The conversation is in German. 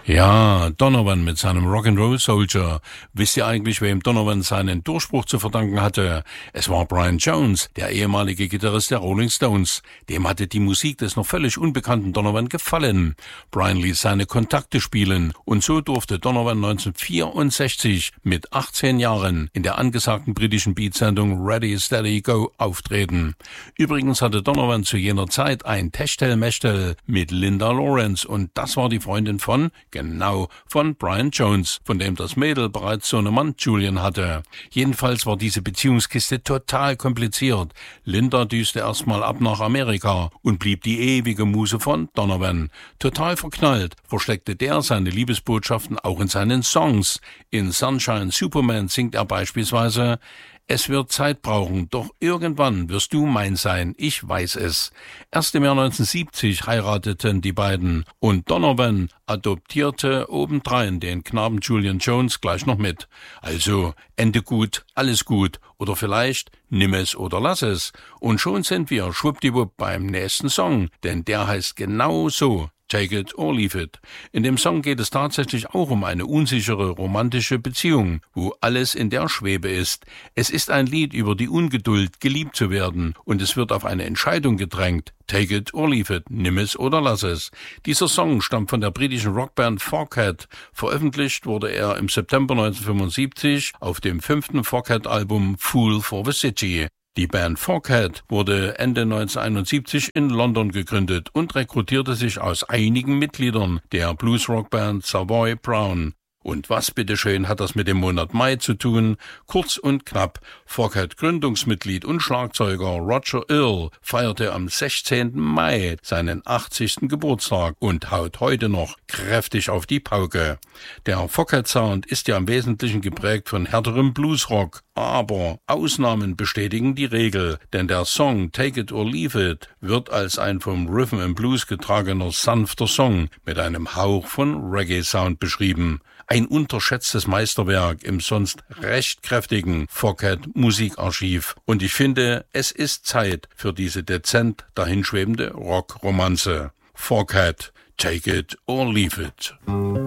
Ja, Donovan mit seinem Rock'n'Roll Soldier. Wisst ihr eigentlich, wem Donovan seinen Durchbruch zu verdanken hatte? Es war Brian Jones, der ehemalige Gitarrist der Rolling Stones. Dem hatte die Musik des noch völlig unbekannten Donovan gefallen. Brian ließ seine Kontakte spielen und so durfte Donovan 1964 mit 18 Jahren in der angesagten britischen Beatsendung Ready, Steady, Go auftreten. Übrigens hatte Donovan zu jener Zeit ein Techtelmechtel mit Linda Lawrence und das war die Freundin von Brian Jones, von dem das Mädel bereits so einen Mann Julian hatte. Jedenfalls war diese Beziehungskiste total kompliziert. Linda düste erstmal ab nach Amerika und blieb die ewige Muse von Donovan. Total verknallt versteckte der seine Liebesbotschaften auch in seinen Songs. In Sunshine Superman singt er beispielsweise: Es wird Zeit brauchen, doch irgendwann wirst du mein sein, ich weiß es. Erst im Jahr 1970 heirateten die beiden und Donovan adoptierte obendrein den Knaben Julian Jones gleich noch mit. Also Ende gut, alles gut oder vielleicht nimm es oder lass es. Und schon sind wir schwuppdiwupp beim nächsten Song, denn der heißt genau so: Take it or leave it. In dem Song geht es tatsächlich auch um eine unsichere romantische Beziehung, wo alles in der Schwebe ist. Es ist ein Lied über die Ungeduld, geliebt zu werden, und es wird auf eine Entscheidung gedrängt. Take it or leave it, nimm es oder lass es. Dieser Song stammt von der britischen Rockband Fockhead. Veröffentlicht wurde er im September 1975 auf dem 5. Fockhead-Album Fool for the City. Die Band Fockhead wurde Ende 1971 in London gegründet und rekrutierte sich aus einigen Mitgliedern der Blues-Rockband Savoy Brown. Und was bitteschön hat das mit dem Monat Mai zu tun? Kurz und knapp: Fockhead Gründungsmitglied und Schlagzeuger Roger Earl feierte am 16. Mai seinen 80. Geburtstag und haut heute noch kräftig auf die Pauke. Der Fockhead Sound ist ja im Wesentlichen geprägt von härterem Bluesrock, aber Ausnahmen bestätigen die Regel, denn der Song Take It or Leave It wird als ein vom Rhythm and Blues getragener sanfter Song mit einem Hauch von Reggae-Sound beschrieben. Ein unterschätztes Meisterwerk im sonst recht kräftigen Fockhead Musikarchiv. Und ich finde, es ist Zeit für diese dezent dahinschwebende Rockromanze. Fockhead, Take It or Leave It.